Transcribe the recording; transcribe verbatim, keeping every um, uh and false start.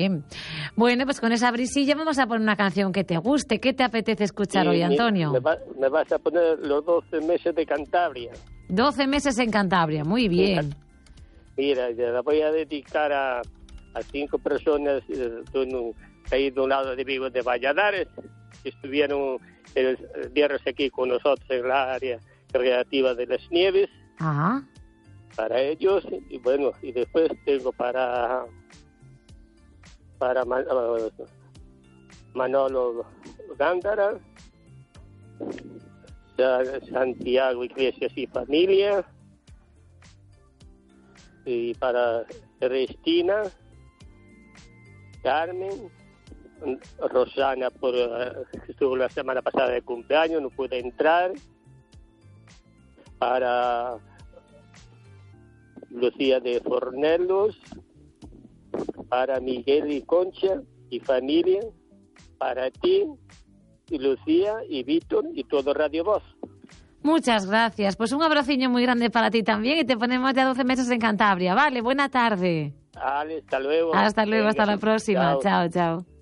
bien. Bueno, pues con esa brisilla vamos a poner una canción que te guste. ¿Qué te apetece escuchar Sí, hoy, me- Antonio? Me, va- me vas a poner los doce meses de Cantabria. doce meses en Cantabria, muy bien. Mira, ya la voy a dedicar a, a cinco personas eh, de un- ahí de un lado de Vigo, de Valladares, que estuvieron el, el viernes aquí con nosotros en la área recreativa de las Nieves, Ah, para ellos. Y bueno, y después tengo para para Man- uh, Manolo Gándara, Sa- Santiago Iglesias y familia, y para Cristina, Carmen, Rosana, por uh, estuvo la semana pasada de cumpleaños, no pude entrar, para Lucía de Fornelos, para Miguel y Concha y familia, para ti y Lucía y Víctor y todo Radio Voz. muchas gracias. Pues un abraciño muy grande para ti también y te ponemos ya doce meses en Cantabria. Vale, buena tarde. Ale, hasta luego. Hasta luego, Venga, hasta la próxima. chao. Chao, chao.